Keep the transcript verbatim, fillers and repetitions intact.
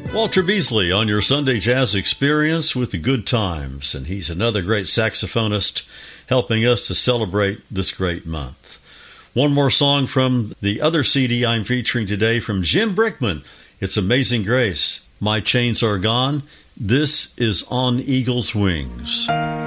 Walter Beasley on your Sunday Jazz Experience with the good times, and he's another great saxophonist helping us to celebrate this great month. One more song from the other C D I'm featuring today from Jim Brickman. It's Amazing Grace. My Chains Are Gone. This is On Eagle's Wings.